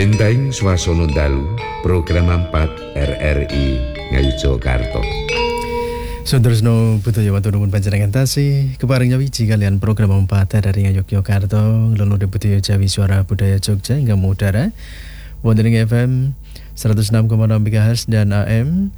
Lenteng swasana dalu program 4 RRI Ngayogyakarta. Saudara budaya watu nuwun panjenengan tasih keparing nyawiji kalian program 4 RRI Ngayogyakarta Lelode Budaya Jawi Suara Budaya Jogja hingga mengudara wonten ing FM 106,6 MHz dan AM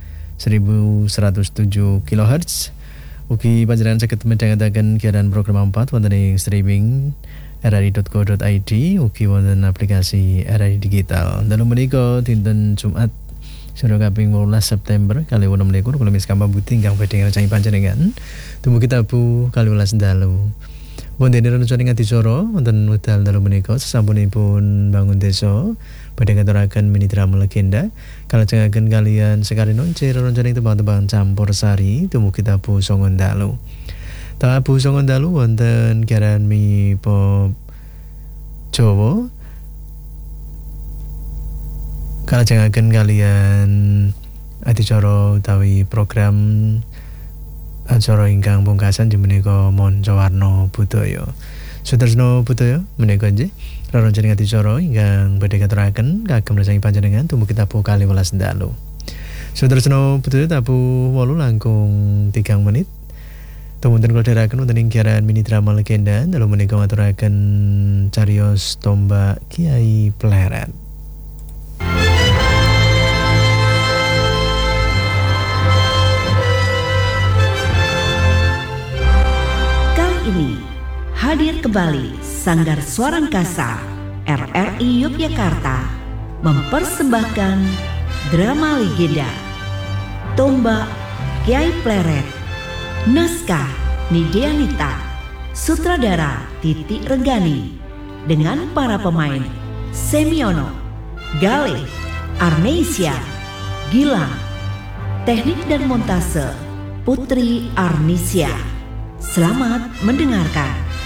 1107 kHz. Ugi panjenengan saged midhangetaken siaran program 4 wonten ing streaming rri.co.id ugi wonten aplikasi RRI Digital. Dalu menika dinten Jumat sura kaping 18 September kali 2026 kula miskamba buti ingkang badhe ngracangi panjenengan dumugi tabu kali 18 dalu. Wonten rencana ngadicara wonten wekdal dalu menika sasampunipun bangun desa badhe ngaturaken mini drama legenda kalajengaken kalian sekali nonce rencana tembang-tembang campur sari dumugi tabu songon dalu. Tabu songon dalu wonten kiaran mi pop Jawa kalajengaken kalian adicara utawi program acara ingkang pungkasan menika Manca Warna Budaya. Sudarsna budaya menika nggih rencana adicara ingkang badhe katuraken kagem rasangi panjenengan dumugi tabu kali 18 dalu. Sudarsna budaya tabu 8 langkung 3 menit. Temunten kula dherekaken wonten ing siaran mini drama legenda dalu menika ngaturaken cariyos tombak Kiai Pleret. Kali ini hadir kembali Sanggar Suara Angkasa RRI Yogyakarta mempersembahkan drama legenda Tombak Kiai Pleret. Naskah Nidianita, sutradara Titi Renggani, dengan para pemain Semiono, Galih, Arnesia, Gilang, teknik dan montase Putri Arnesia. Selamat mendengarkan.